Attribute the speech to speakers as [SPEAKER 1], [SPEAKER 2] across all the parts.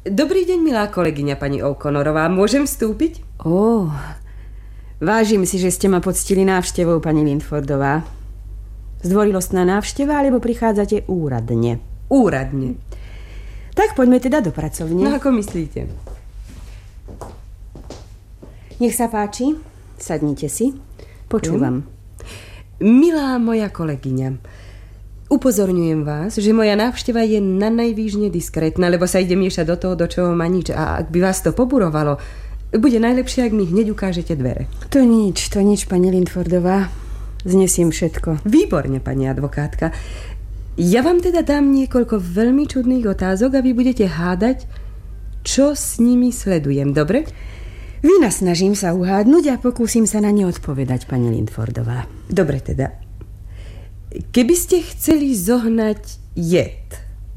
[SPEAKER 1] Dobrý deň, milá kolegyňa pani O'Connorová. Môžem vstúpiť?
[SPEAKER 2] Vážim si, že ste ma poctili návštevou, pani Linfordová. Zdvorilostná návšteva, alebo prichádzate úradne?
[SPEAKER 1] Úradne.
[SPEAKER 2] Tak poďme teda do pracovne.
[SPEAKER 1] No ako myslíte?
[SPEAKER 2] Nech sa páči, sadnite si. Počúvam.
[SPEAKER 1] Milá moja kolegyňa, upozorňujem vás, že moja návšteva je na najvýš nediskrétna, lebo sa ide miešať do toho, do čoho má nič. A ak by vás to poburovalo, bude najlepšie, ak mi hneď ukážete dvere.
[SPEAKER 2] To nič, pani Linfordová. Znesiem všetko.
[SPEAKER 1] Výborne, pani advokátka. Ja vám teda dám niekoľko veľmi čudných otázok a vy budete hádať, čo s nimi sledujem, dobre?
[SPEAKER 2] Vynasnažím sa uhádnuť a pokúsim sa na ne odpovedať, pani Linfordová.
[SPEAKER 1] Dobre teda. Keby ste chceli zohnať jed,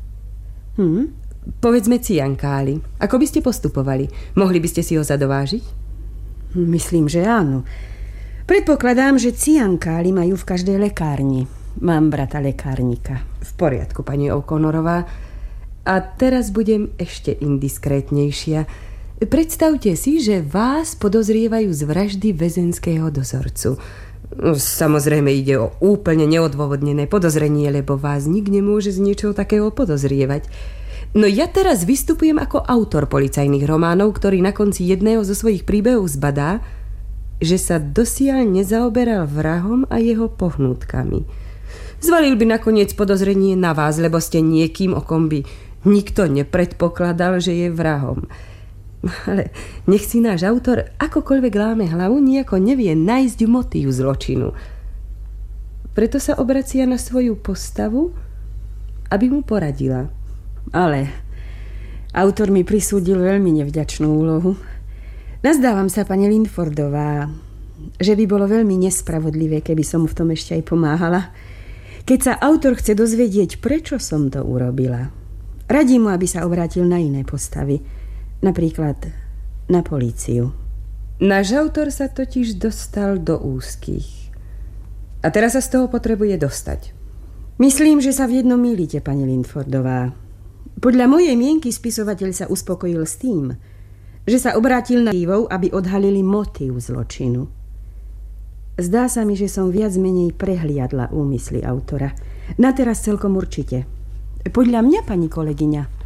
[SPEAKER 1] povedzme ciankáli, ako by ste postupovali? Mohli by ste si ho zadovážiť?
[SPEAKER 2] Myslím, že áno. Predpokladám, že ciankáli majú v každej lekárni. Mám brata lekárnika.
[SPEAKER 1] V poriadku, pani O'Connorová. A teraz budem ešte indiskrétnejšia. Predstavte si, že vás podozrievajú z vraždy väzenského dozorcu. Samozrejme ide o úplne neodôvodnené podozrenie, lebo vás nik nemôže z niečoho takého podozrievať. No ja teraz vystupujem ako autor policajných románov, ktorý na konci jedného zo svojich príbehov zbadá, že sa dosiaľ nezaoberal vrahom a jeho pohnutkami. Zvalil by nakoniec podozrenie na vás, lebo ste niekým, o kom by nikto nepredpokladal, že je vrahom. Ale nech si náš autor akokoľvek láme hlavu, nejako nevie nájsť motív zločinu. Preto sa obracia na svoju postavu, aby mu poradila.
[SPEAKER 2] Ale autor mi prisúdil veľmi nevďačnú úlohu. Nazdávam sa, pani Linfordová, že by bolo veľmi nespravodlivé, keby som mu v tom ešte aj pomáhala. Keď sa autor chce dozvedieť, prečo som to urobila, radím mu, aby sa obrátil na iné postavy. Napríklad na políciu.
[SPEAKER 1] Náš autor sa totiž dostal do úzkých. A teraz sa z toho potrebuje dostať.
[SPEAKER 2] Myslím, že sa v jednom mýlite, pani Linfordová. Podľa mojej mienky spisovateľ sa uspokojil s tým, že sa obrátil na dívov, aby odhalili motív zločinu. Zdá sa mi, že som viac menej prehliadla úmysly autora. Na teraz celkom určite. Podľa mňa, pani kolegyňa,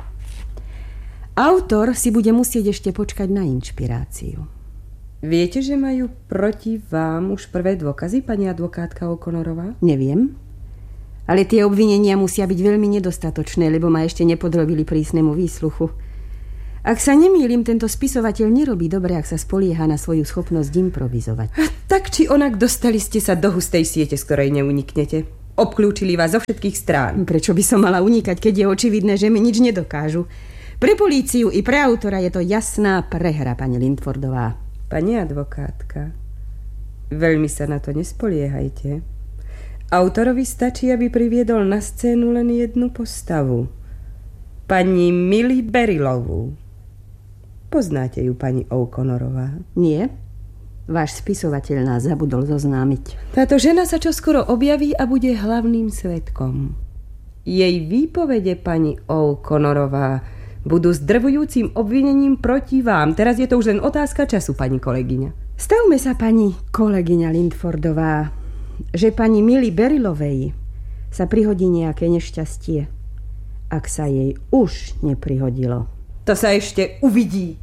[SPEAKER 2] autor si bude musieť ešte počkať na inšpiráciu.
[SPEAKER 1] Viete, že majú proti vám už prvé dôkazy, pani advokátka O'Connorová?
[SPEAKER 2] Neviem. Ale tie obvinenia musia byť veľmi nedostatočné, lebo ma ešte nepodrobili prísnemu výsluchu. Ak sa nemýlim, tento spisovateľ nerobí dobre, ak sa spolieha na svoju schopnosť improvizovať.
[SPEAKER 1] Tak či onak dostali ste sa do hustej siete, z ktorej neuniknete. Obklúčili vás zo všetkých strán.
[SPEAKER 2] Prečo by som mala unikať, keď je očividné, že mi nič nedokážu? Pre políciu i pre autora je to jasná prehra, pani Linfordová.
[SPEAKER 1] Pani advokátka, veľmi sa na to nespoliehajte. Autorovi stačí, aby priviedol na scénu len jednu postavu. Pani Millie Berilovú. Poznáte ju, pani O'Connorová?
[SPEAKER 2] Nie. Váš spisovateľ nás zabudol zoznámiť.
[SPEAKER 1] Táto žena sa čoskoro objaví a bude hlavným svedkom. Jej výpovede, pani O'Connorová, budú zdrvujúcim obvinením proti vám. Teraz je to už len otázka času, pani kolegyňa.
[SPEAKER 2] Stavme sa, pani kolegyňa Linfordová, že pani Millie Berilovej sa prihodí nejaké nešťastie, ak sa jej už neprihodilo.
[SPEAKER 1] To sa ešte uvidí.